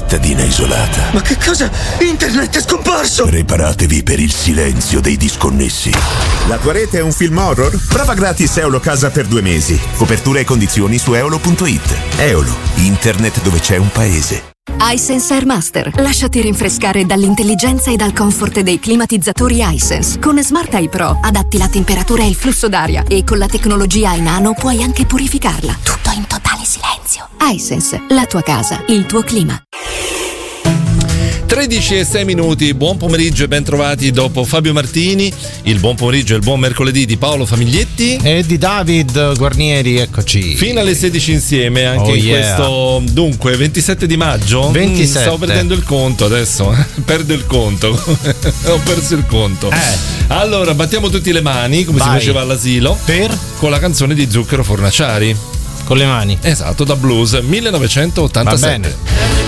cittadina isolata. Ma che cosa? Internet è scomparso! Preparatevi per il silenzio dei disconnessi. La tua rete è un film horror? Prova gratis Eolo Casa per 2 mesi. Copertura e condizioni su eolo.it. Eolo, internet dove c'è un paese. iSense Airmaster. Lasciati rinfrescare dall'intelligenza e dal comfort dei climatizzatori iSense. Con Smart Eye Pro adatti la temperatura e il flusso d'aria e con la tecnologia iNano puoi anche purificarla. Tutto in totale silenzio. iSense, la tua casa, il tuo clima. 13:06. Buon pomeriggio e ben trovati dopo Fabio Martini. Il buon pomeriggio e il buon mercoledì di Paolo Famiglietti e di David Guarnieri, eccoci. Fino alle 16 insieme anche in questo, dunque, 27 di maggio. 27. Stavo perdendo il conto adesso. Perdo il conto. Ho perso il conto. Allora, battiamo tutti le mani come si faceva all'asilo con la canzone di Zucchero Fornaciari. Con le mani. Esatto, da Blues 1987. Va bene.